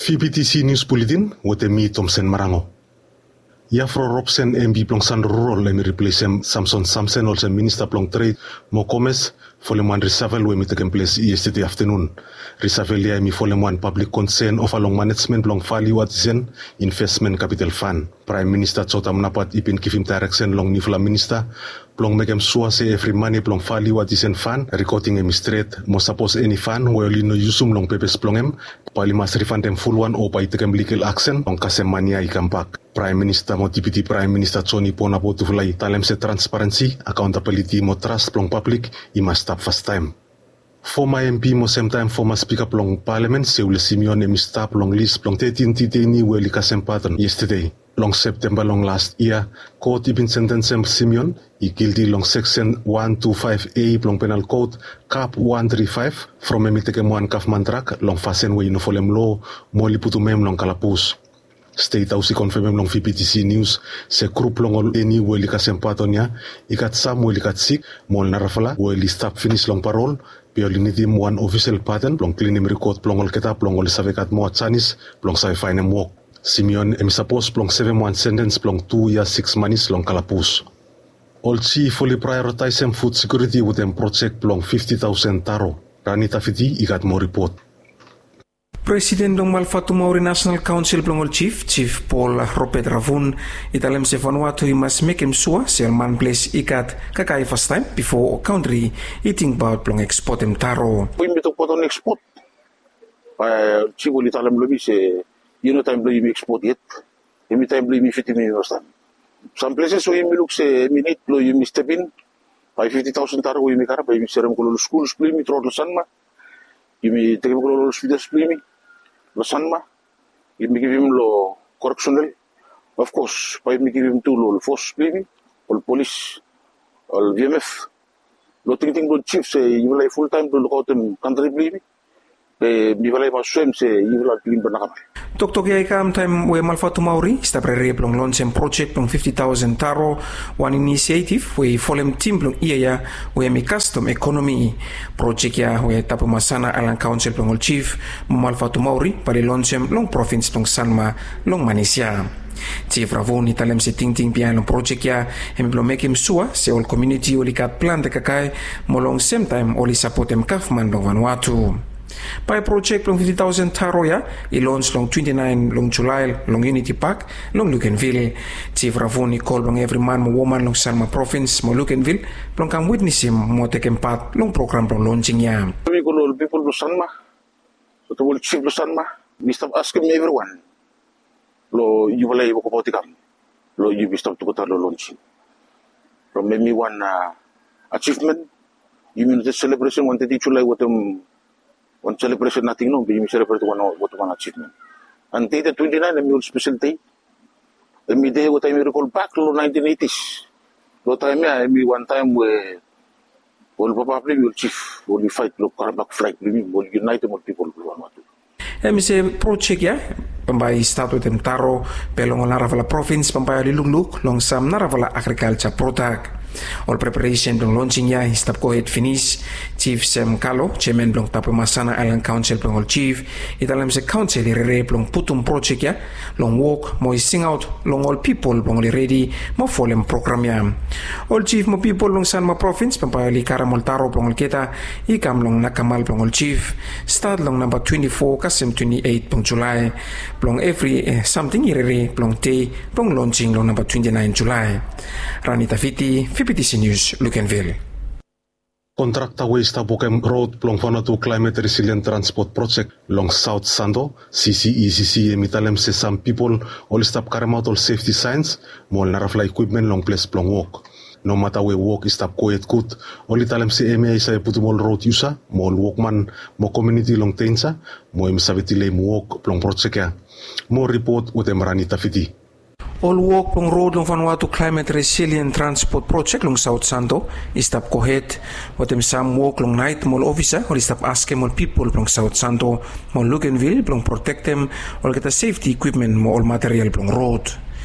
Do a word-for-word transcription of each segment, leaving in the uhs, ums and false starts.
V P T C News Bulletin, Wotemi Thompson Marango. Yafro Robson M P plong San Rural emi replace Samson Samson also Minister plong Trade Mo Gomez foleman resavel we taken place yesterday afternoon. Resavel ya emi foleman public concern of along management plong value watisen investment capital fund. Prime Minister Chotam Napat ipin kifim direction long nifla minister plong megem sua se every money plong value watisen fund recording emi straight mo suppose any fund where no yusum long pepes plongem pali mas refund em full one o pa itekem legal action long kasem mania ikampak. Prime Minister mo Deputy Prime Minister Tony Ponapo tuflay talem se transparency, accountability mo trust plong public i must stop first time. Former M P mo same time former Speaker plong Parliament Seule Simeon emi stop long list plong thirteen titeni weli kasem pattern yesterday. Long September long last year, court ibin sentence Simeon i guilty long section one twenty-five A plong penal code cap one thirty-five from emi tekemuan kaf mantrak long fasen we no folem law mo liputumem long kalapus. State House confirm long V P T C News se group long eni weli kasempatonya ikat sam weli katsik mol narafala weli stop finish long parole piolinitim one official pattern long klinim record plong ol ketap plong ol savekat mo chanis plong sai fine walk. Simeon emi suppose plong seven month sentence plong two years six months long kalapus. All chief fully prioritize em food security with em project plong fifty thousand taro. Ranita Fiti ikat mo report. President ng Malfatu Maori National Council Plongol Chief, Chief Paul Ropet Ravun, italem se Vanuatu i mas mekem sua selman place ikat kakai first time before country eating about plong export em taro. Pwede ito po itong export. Uh, Chief ulit alam lubi se yun na time lubi export yet. Yun time lubi fifty million stan. Some places so yung miluk se minute lo yung step in. By fifty thousand taro yung mikara. By yung seram ko lolo schools plimi trotlo sanma. Yung tegem ko lolo feeders plimi. Lo sanma, if we give him lo correctional, of course, if we give him two lo force maybe, or police, or V M F, lo ting-ting lo chief say, you will full time to look out in country maybe, eh, you will have swim say, you will have clean banana. Tok-tok yay kam time we Malfatu Maori, sta pre plong launch em project plong fifty thousand taro, one initiative we folem team plong iya we mi custom economy project ya we tapu masana alang council plong chief Malfatu Maori pali launch em long province plong Sanma long Manisya. Chief Ravon italem si ting-ting pian long project ya em plong mekim sua se all community ulikat plan de kakai molong same time oli support em kafman long Vanuatu. Pai project long fifty thousand taro ya, i-launch long twenty-nine long July long Unity Park long Lukenville. Chief Ravon i-call long every man mo woman long Sanma province mo Lukenville long kam witness him mo taken part long program long launching ya. We call all people lo Sanma, so the whole chief lo Sanma, we stop asking everyone. Lo you will able to potikam, lo you be stop to go lo launching. From maybe one uh, achievement, you mean the celebration one thirty July with them. One celebration nothing no, we celebrate one what one achievement. And day the twenty-nine, a meal special day. A me day what I recall back to nineteen eighties. What time I me one time where all probably will chief will fight look back flight will unite more people one what. Emi se project ya pambai statu tem taro pelong naravala province pambai luluk long sam naravala agriculture product. All preparation long launching ya stop ko het finish Chief Sam Kalo chairman long tapu masana Island Council plong chief italam se council re plong putum project ya long walk mo sing out long all people plong ready mo folem program ya all chief mo people long Sanma province pampali karamol taro plong kita ikam long nakamal plong chief start long number twenty-four kasem twenty-eight plong July plong every eh, something ire plong day plong launching long number twenty-nine July. Ranita Fiti V P T C News, Lukenville. Contractor waste Bokem Road plong Vanuatu Climate Resilient Transport Project long South Sando, C C E C C emitalem se some people all stop carry out all safety signs, mol narafla equipment long place plong walk. No matter where walk is stop quiet good, all italem se M A sa putumol road user, mol walkman, mo community long tensa, mo emisavitile mo walk plong project ya. Mo report with Ranita Fiti. All walk long road long Vanuatu Climate Resilient Transport Project long South Sando istap kohet watem sam walk long night mall officer or istap ask mall people long South Sando mall Lukenville long protect them or get a safety equipment mo all material long road.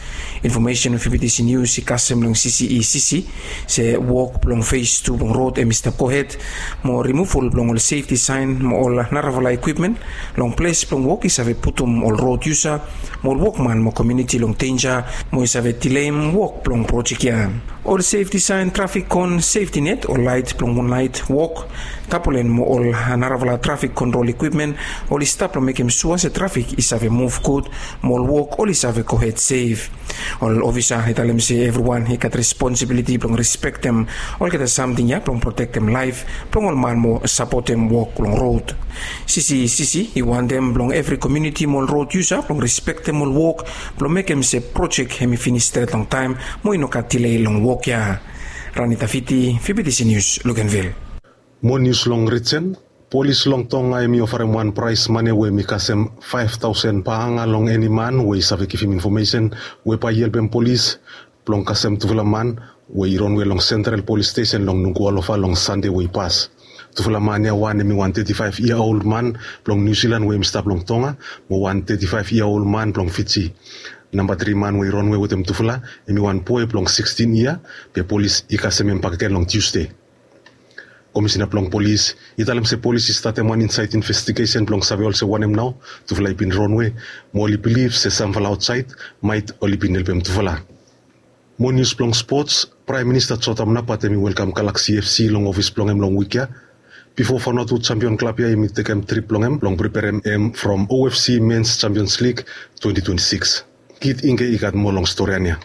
Information of P T C News si kasem long C C E C C se walk long phase two long road e Mister Kohet mo removal long all safety sign mo all naravala equipment long place long walk isave putum all road user mo walkman mo community long danger mo isave tilem walk long project ya all safety sign traffic con safety net or light long moonlight walk kapulen mo all naravala traffic control equipment all stop long make him sure se traffic isave move good mo walk all isave Kohet safe all officer italem say everyone he got responsibility long respect them all get something ya long protect them life long all man mo support them walk long road C C C C he want them long every community mo road user long respect them all walk long make them say project hemi finish straight long time mo inoka delay long walk ya Ranita Fiti P T C News Luganville mo news long written police long tonga emi offer one price money we mi kasem five thousand paanga long any man we save give him information we pa yelbem police plong kasem tuvula man we iron we long central police station long nungualofa long Sunday we pass tuvula man ya one emi one thirty-five year old man plong New Zealand we stop long tonga mo one thirty-five year old man plong Fiji number three man we run we with them tuvula emi one boy plong sixteen year pe police ikasem empakeken long Tuesday Commissioner plong police italem se police start one inside investigation plong sabe also one em now to fly pin runway moli believe se sample outside might only pin helpem to fly mo news plong sports Prime Minister Chotam Napatemi welcome Galaxy F C long office plong em long weekya before for not champion club ya imi take em trip plong em long prepare em from O F C Men's Champions League twenty twenty-six kit inge ikat mo long story anya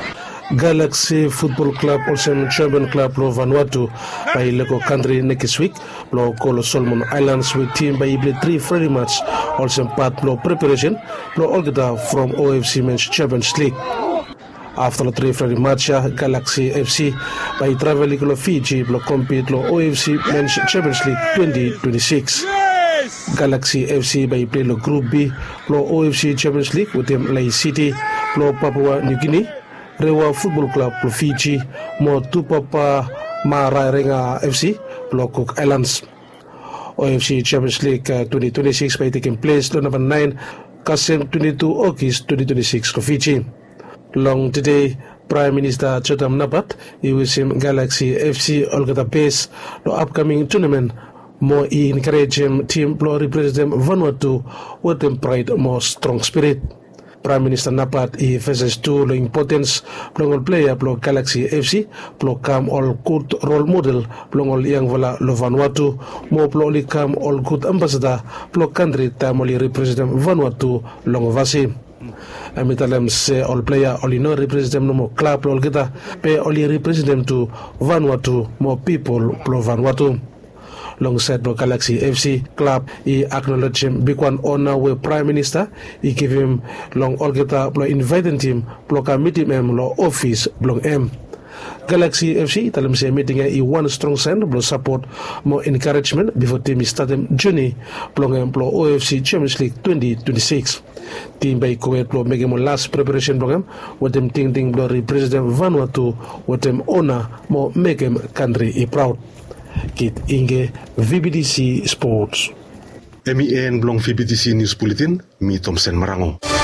Galaxy Football Club also Champion Club lo Vanuatu by Lego country next week lo Kolo Solomon Islands with team by play three friendly match also part lo preparation lo all get from O F C Men's Champions League. After the three friendly match Galaxy F C by traveling lo Fiji lo compete lo O F C Men's Champions League twenty twenty-six. Galaxy F C by play lo Group B lo O F C Champions League with them Lai City lo Papua New Guinea Rewa Football Club lo Fiji mo Tupapa Mararenga F C lo Cook Islands. O F C Champions League uh, twenty twenty-six by taking place lo number nine Kasem twenty-two August twenty twenty-six lo Fiji. Long today Prime Minister Chotam Napat he will see Galaxy F C all get a base lo upcoming tournament more encourage him team lo represent Vanuatu with them pride more strong spirit. Prime Minister Napat he faces to the importance plong player plong Galaxy F C plong come all good role model plong all young vala lo Vanuatu mo plong come all good ambassador plong country tamoli represent Vanuatu long vasi amitalem se all player all no represent no mo club plong kita pe all represent to Vanuatu more people plong Vanuatu. Alongside the Galaxy F C club, he acknowledged him big one honor with Prime Minister. He gave him long all get up, invited him, block a meeting him, lo office, block M. Galaxy F C, tell him say meeting he one strong send, block support, more encouragement before team start him journey, block him, block O F C Champions League twenty twenty-six. Team by Kuwait block make him last preparation block him, with them ting ting block represent Vanuatu, with them honor, more make him country he proud. Kit Inge V B D C Sports. M E N Blong V B D C News Bulletin, mi Thompson Marango.